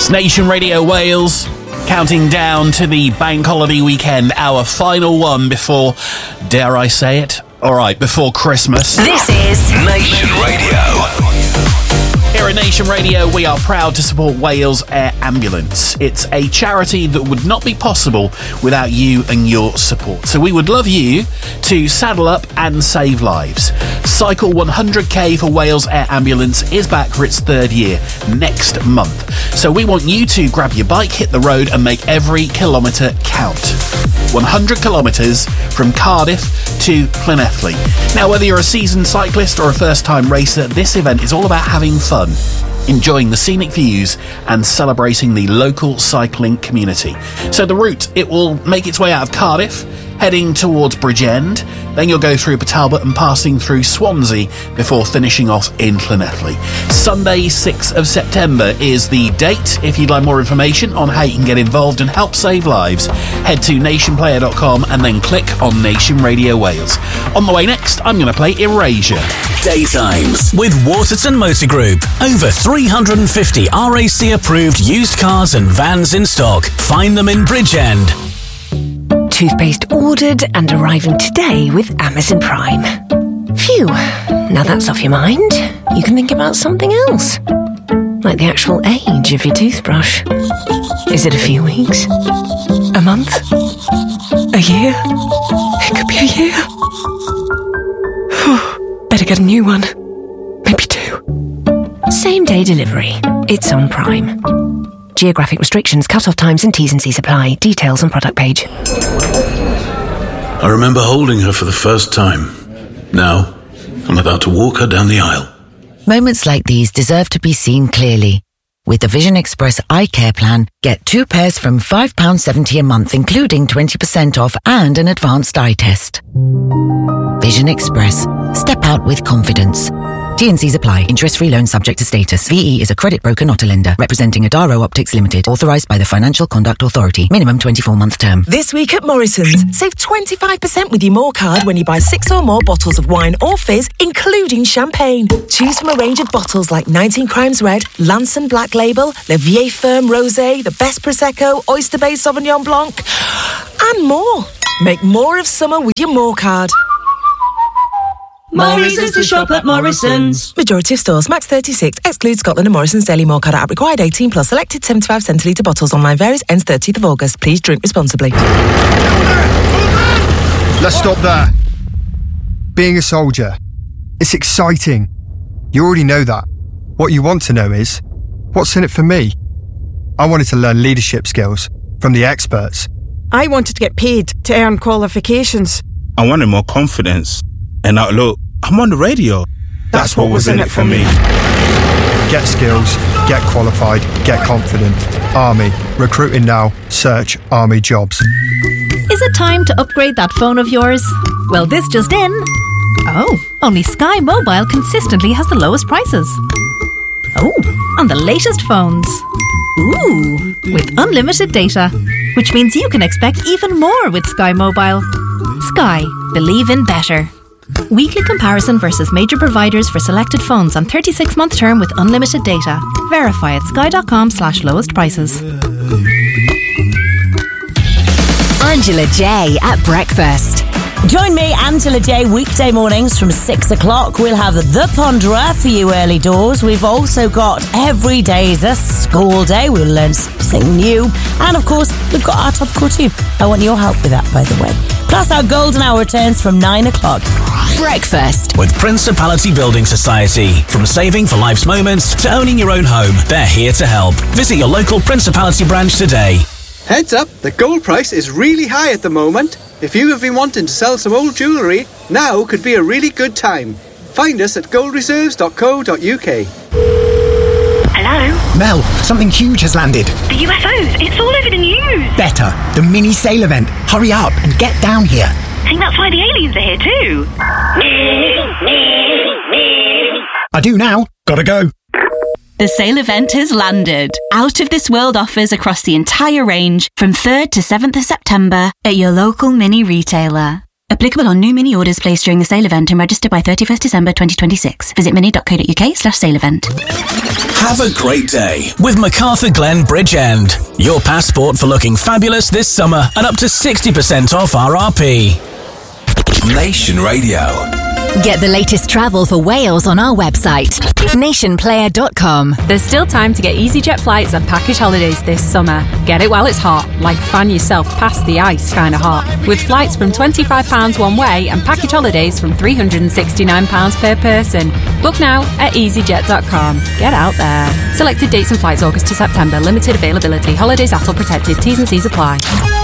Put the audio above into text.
It's Nation Radio Wales, counting down to the bank holiday weekend, our final one before, dare I say it? Alright, before Christmas. This is Nation Radio. Here at Nation Radio, we are proud to support Wales Air Ambulance. It's a charity that would not be possible without you and your support. So we would love you to saddle up and save lives. Cycle 100k for Wales Air Ambulance is back for its third year next month. So we want you to grab your bike, hit the road and make every kilometre count. 100 kilometres from Cardiff to Llanelli. Now, whether you're a seasoned cyclist or a first-time racer, this event is all about having fun, enjoying the scenic views and celebrating the local cycling community. So the route, it will make its way out of Cardiff, heading towards Bridgend, then you'll go through Talbot and passing through Swansea before finishing off in Llanelli. Sunday 6th of September is the date. If you'd like more information on how you can get involved and help save lives, head to nationplayer.com and then click on Nation Radio Wales. On the way next, I'm going to play Erasure. Daytimes with Waterton Motor Group. Over 350 RAC approved used cars and vans in stock. Find them in Bridgend. toothpaste ordered and arriving today with Amazon Prime. Phew, now that's off your mind. You can think about something else. Like the actual age of your toothbrush. Is it a few weeks? A month? A year? It could be a year. Better get a new one. Maybe 2. Same day delivery. It's on Prime. Geographic restrictions, cut-off times and T's and C's apply. Details on product page. I remember holding her for the first time. Now, I'm about to walk her down the aisle. Moments like these deserve to be seen clearly. With the Vision Express Eye Care Plan, get 2 pairs from £5.70 a month, including 20% off and an advanced eye test. Vision Express. Step out with confidence. T&Cs apply. Interest-free loan subject to status. VE is a credit broker, not a lender. Representing Adaro Optics Limited. Authorised by the Financial Conduct Authority. Minimum 24-month term. This week at Morrison's, save 25% with your More card when you buy 6 or more bottles of wine or fizz, including champagne. Choose from a range of bottles like 19 Crimes Red, Lanson Black Label, Le Vieille Ferme Rosé, the Best Prosecco, Oyster Bay Sauvignon Blanc, and more. Make more of summer with your More card. More reasons to shop at Morrison's. Majority of stores, max 36. Excludes Scotland and Morrison's Daily More card app. Required 18 plus. Selected 75 centilitre bottles. Online varies. Ends 30th of August. Please drink responsibly. Let's stop there. Being a soldier, it's exciting. You already know that. What you want to know is, what's in it for me? I wanted to learn leadership skills from the experts. I wanted to get paid to earn qualifications. I wanted more confidence. And now look, I'm on the radio. That's what was in it for me. Get skills, get qualified, get confident. Army. Recruiting now. Search Army jobs. Is it time to upgrade that phone of yours? Well, this just in. Oh, only Sky Mobile consistently has the lowest prices. Oh, on the latest phones. Ooh, with unlimited data, which means you can expect even more with Sky Mobile. Sky, believe in better. Weekly comparison versus major providers for selected phones on 36-month term with unlimited data. Verify at sky.com/lowest prices. Angela J at breakfast. Join me, Angela J, weekday mornings from 6 o'clock. We'll have The Ponderer for you early doors. We've also got Every Day's a School Day. We'll learn something new. And of course, we've got our topical too. I want your help with that, by the way. Plus, our golden hour returns from 9 o'clock. Breakfast with Principality Building Society. From saving for life's moments to owning your own home, they're here to help. Visit your local Principality branch today. Heads up, the gold price is really high at the moment. If you have been wanting to sell some old jewellery, now could be a really good time. Find us at goldreserves.co.uk. Hello? Mel, something huge has landed. The UFOs, it's all over the news. Better, the mini sale event. Hurry up and get down here. I think that's why the aliens are here too. I do now. Gotta go. The sale event has landed. Out of this world offers across the entire range from 3rd to 7th of September at your local mini retailer. A Applicable on new Mini orders placed during the sale event and registered by 31st December 2026. Visit mini.co.uk/sale event. Have a great day with MacArthur Glen Bridgend. Your passport for looking fabulous this summer and up to 60% off RRP. Nation Radio. Get the latest travel for Wales on our website, nationplayer.com. There's still time to get EasyJet flights and package holidays this summer. Get it while it's hot, like fan yourself past the ice kind of hot. With flights from £25 one way and package holidays from £369 per person. Book now at easyjet.com. Get out there. Selected dates and flights August to September. Limited availability. Holidays ATOL protected. T's and C's apply.